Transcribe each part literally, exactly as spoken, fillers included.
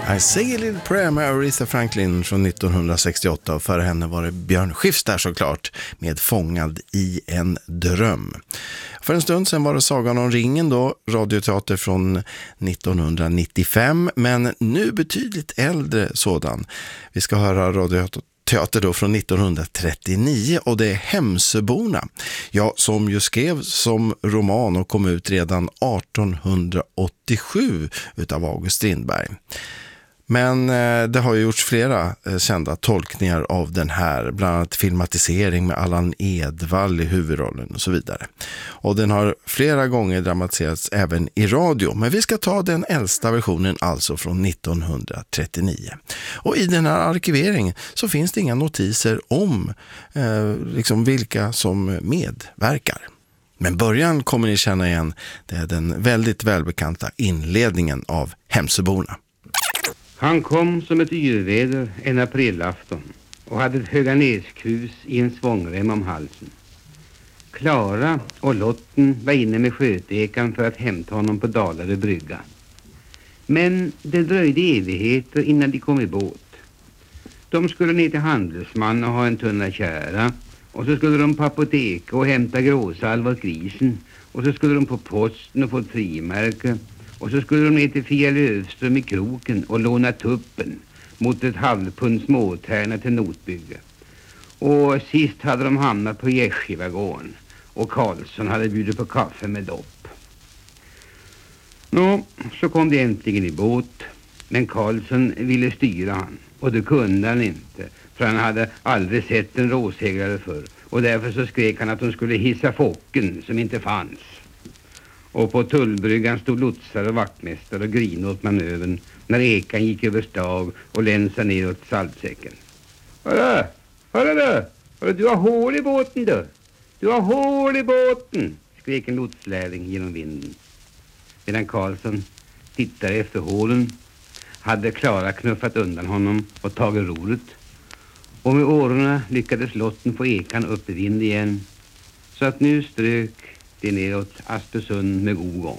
I Say a Little Prayer med Aretha Franklin från nittonhundrasextioåtta, och före henne var det Björn Skifs där såklart med Fångad i en dröm. För en stund sedan var det Sagan om ringen då, radioteater från nittonhundranittiofem, men nu betydligt äldre sådan. Vi ska höra radioteater då från nittonhundratrettionio, och det är Hemsöborna. Ja, som ju skrevs som roman och kom ut redan artonhundraåttiosju utav August Strindberg. Men eh, det har ju gjorts flera eh, kända tolkningar av den här, bland annat filmatisering med Allan Edwall i huvudrollen och så vidare. Och den har flera gånger dramatiserats även i radio, men vi ska ta den äldsta versionen, alltså från nittonhundratrettionio. Och i den här arkiveringen så finns det inga notiser om eh, liksom vilka som medverkar. Men början kommer ni känna igen, det är den väldigt välbekanta inledningen av Hemsöborna. Han kom som ett yrväder en aprilafton och hade ett höganäskrus i en svångrem om halsen. Klara och Lotten var inne med skötekan för att hämta honom på Dalarö brygga. Men det dröjde evigheter innan de kom i båt. De skulle ner till handelsman och ha en tunna kära, och så skulle de på apotek och hämta gråsalva åt grisen, och så skulle de på posten och få ett frimärke. Och så skulle de ner till Fia Lövström i kroken och låna tuppen mot ett halvpund småtärna till notbygge. Och sist hade de hamnat på Gärsivagården, och Karlsson hade bjudit på kaffe med dopp. Nå, så kom de äntligen i båt, men Karlsson ville styra han, och det kunde han inte, för han hade aldrig sett en råseglare förr, och därför så skrek han att de skulle hissa focken som inte fanns. Och på tullbryggan stod lotsar och vaktmästare och grin åt manövern när ekan gick över stag och länsade ner åt saltsäcken. Hörru, hörru du, hörru, du har hål i båten du. Du har hål i båten, skrek en lotslärling genom vinden. Medan Karlsson tittade efter hålen hade Klara knuffat undan honom och tagit roret. Och med årorna lyckades Lotten få ekan upp i vind igen, så att nu strök det neråt Aspersund med god gång.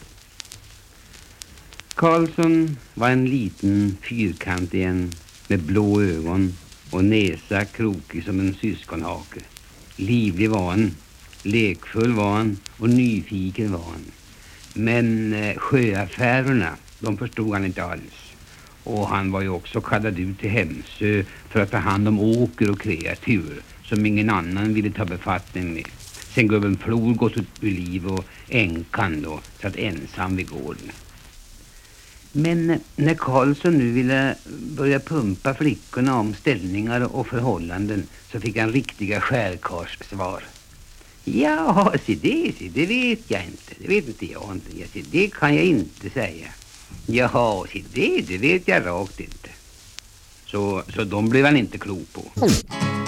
Karlsson var en liten fyrkant igen med blå ögon och näsa krokig som en syskonhake. Livlig var han, lekfull var han och nyfiken var han. Men eh, sjöaffärerna, de förstod han inte alls. Och han var ju också kallad ut till Hemsö för att ta hand om åker och kreatur som ingen annan ville ta befattning med. Sen gubben Flor gått ut ur liv och änkan då satt ensam vid gården. Men när Karlsson nu ville börja pumpa flickorna om ställningar och förhållanden så fick han riktiga skärkarssvar. Ja, se det, se det vet jag inte. Det vet inte jag inte. Ja, se, det kan jag inte säga. Jaha, se det, det vet jag rakt inte. Så, så de blev han inte klok på.